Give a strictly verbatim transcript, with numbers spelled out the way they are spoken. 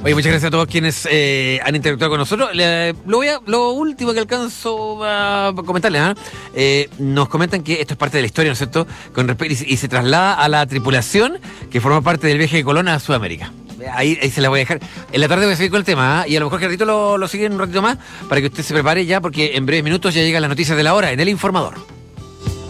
Oye, muchas gracias a todos quienes eh, han interactuado con nosotros. Le, lo, voy a, lo último que alcanzo a comentarles, ¿eh? Eh, nos comentan que esto es parte de la historia, ¿no es cierto? Con respecto, y, y se traslada a la tripulación que formó parte del viaje de Colón a Sudamérica. Ahí, ahí se la voy a dejar. En la tarde voy a seguir con el tema, ¿eh? Y a lo mejor Gerardito lo, lo sigue un ratito más para que usted se prepare ya, porque en breves minutos ya llegan las noticias de la hora en El Informador.